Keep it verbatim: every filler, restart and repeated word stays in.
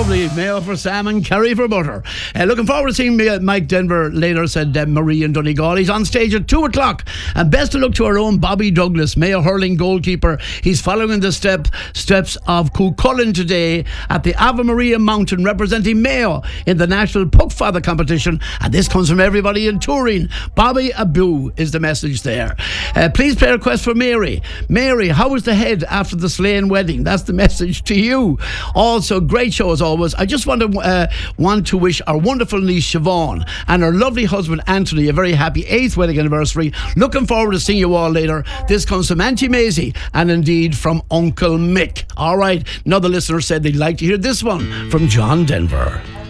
lovely. Mayo for Sam and Kerry for butter. Uh, looking forward to seeing uh, Mike Denver later, said uh, Marie in Donegal. He's on stage at two o'clock. And best of luck to our own Bobby Douglas, Mayo hurling goalkeeper. He's following the step steps of Cuchulainn today at the Ave Maria Mountain, representing Mayo in the National Puck Father competition. And this comes from everybody in Turin. Bobby Abu is the message there. Uh, please play a request for Mary. Mary, how was the head after the Slane wedding? That's the message to you. Also, great show as always. I just want to uh, want to wish our wonderful niece Siobhan and her lovely husband Anthony a very happy eighth wedding anniversary. Looking forward to seeing you all later. This comes from Auntie Maisie and indeed from Uncle Mick. All right, another listener said they'd like to hear this one from John Denver.